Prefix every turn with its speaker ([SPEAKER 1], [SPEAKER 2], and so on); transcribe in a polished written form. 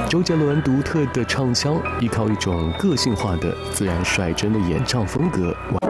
[SPEAKER 1] 周杰伦独特的唱腔，依靠一种个性化的、自然率真的演唱风格。